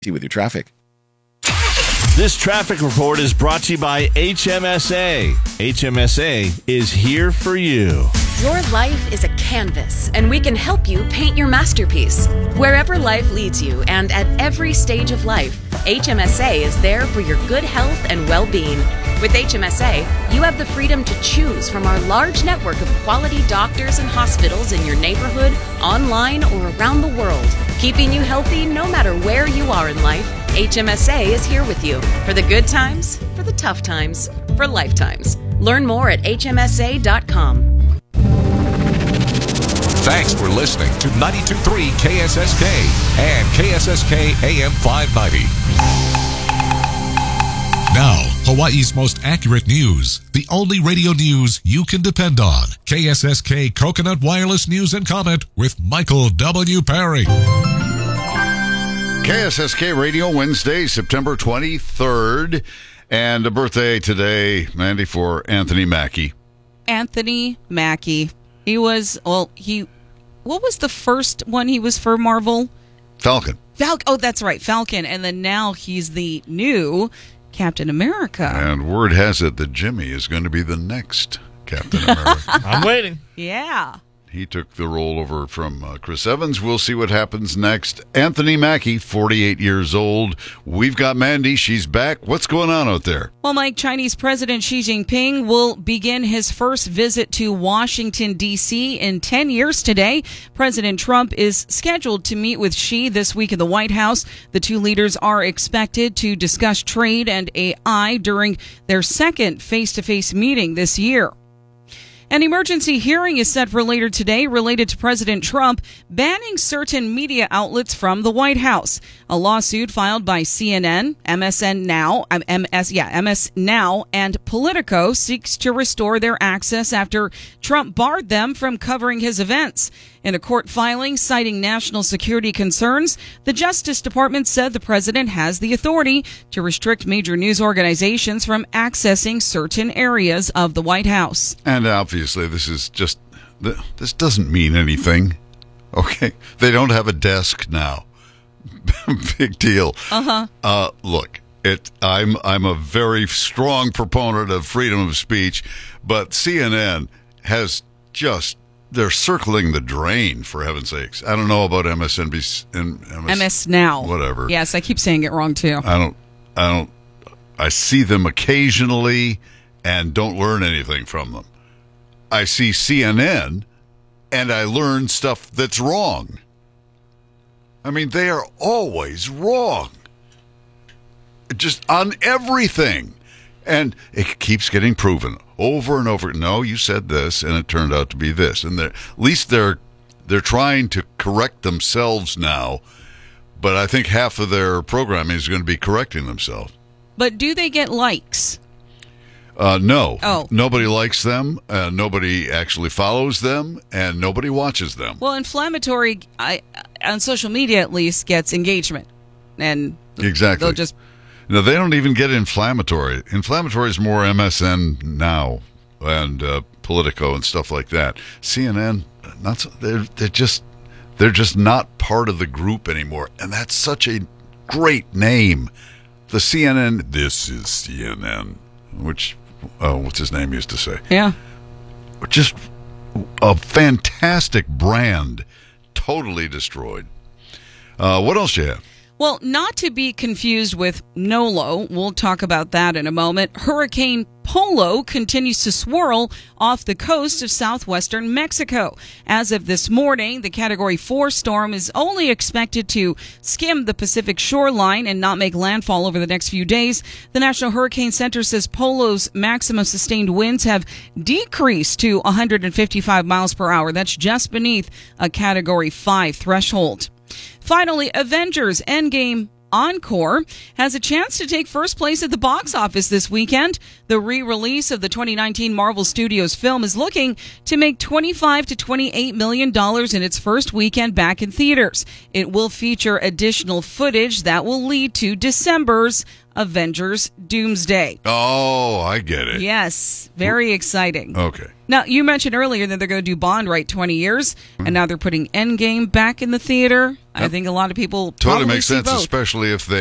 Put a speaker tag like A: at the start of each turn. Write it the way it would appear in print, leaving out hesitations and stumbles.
A: with your traffic.
B: This traffic report is brought to you by HMSA. HMSA is here for you.
C: Your life is a canvas, and we can help you paint your masterpiece. Wherever life leads you and at every stage of life, HMSA is there for your good health and well-being. With HMSA, you have the freedom to choose from our large network of quality doctors and hospitals in your neighborhood, online, or around the world. Keeping you healthy no matter where you are in life, HMSA is here with you for the good times, for the tough times, for lifetimes. Learn more at hmsa.com.
D: Thanks for listening to 92.3 KSSK and KSSK AM 590. Now, Hawaii's most accurate news. The only radio news you can depend on. KSSK Coconut Wireless News and Comment with Michael W. Perry.
E: KSSK Radio, Wednesday, September 23rd. And a birthday today, Mandy, for Anthony Mackie.
F: Anthony Mackie. What was the first one he was for Marvel?
E: Falcon.
F: Oh, that's right, Falcon. And then now he's the new Captain America.
E: And word has it that Jimmy is going to be the next Captain America.
B: I'm waiting.
F: Yeah.
E: He took the role over from Chris Evans. We'll see what happens next. Anthony Mackie, 48 years old. We've got Mandy. She's back. What's going on out there?
F: Well, Mike, Chinese President Xi Jinping will begin his first visit to Washington, D.C. in 10 years today. President Trump is scheduled to meet with Xi this week in the White House. The two leaders are expected to discuss trade and AI during their second face-to-face meeting this year. An emergency hearing is set for later today related to President Trump banning certain media outlets from the White House. A lawsuit filed by CNN, MS Now, and Politico seeks to restore their access after Trump barred them from covering his events. In a court filing citing national security concerns, the Justice Department said the president has the authority to restrict major news organizations from accessing certain areas of the White House.
E: And obviously, this doesn't mean anything. Okay? They don't have a desk now. Big deal. Look, I'm a very strong proponent of freedom of speech, but CNN has they're circling the drain, for heaven's sakes. I don't know about MSNBC and
F: MS Now.
E: Whatever.
F: Yes, I keep saying it wrong too.
E: I see them occasionally and don't learn anything from them. I see CNN and I learn stuff that's wrong. I mean, they are always wrong. Just on everything. And it keeps getting proven over and over. No, you said this, and it turned out to be this. And at least they're trying to correct themselves now. But I think half of their programming is going to be correcting themselves.
F: But do they get likes?
E: No.
F: Oh.
E: Nobody likes them. Nobody actually follows them, and nobody watches them.
F: Well, inflammatory, on social media at least, gets engagement. And
E: exactly.
F: They'll just...
E: No, they don't even get inflammatory. Inflammatory is more MSN Now and Politico and stuff like that. CNN, not so, they're just not part of the group anymore, and that's such a great name. The CNN. This is CNN, which what's his name used to say.
F: Yeah,
E: just a fantastic brand, totally destroyed. What else do you have?
F: Well, not to be confused with Nolo, we'll talk about that in a moment. Hurricane Polo continues to swirl off the coast of southwestern Mexico. As of this morning, the Category 4 storm is only expected to skim the Pacific shoreline and not make landfall over the next few days. The National Hurricane Center says Polo's maximum sustained winds have decreased to 155 miles per hour. That's just beneath a Category 5 threshold. Finally, Avengers Endgame Encore has a chance to take first place at the box office this weekend. The re-release of the 2019 Marvel Studios film is looking to make $25 to $28 million in its first weekend back in theaters. It will feature additional footage that will lead to December's Avengers Doomsday.
E: Oh, I get it.
F: Yes, very exciting.
E: Okay.
F: Now, you mentioned earlier that they're going to do Bond right 20 years, and now they're putting Endgame back in the theater. I think a lot of people
E: Totally
F: probably
E: makes
F: see
E: sense,
F: both.
E: especially if they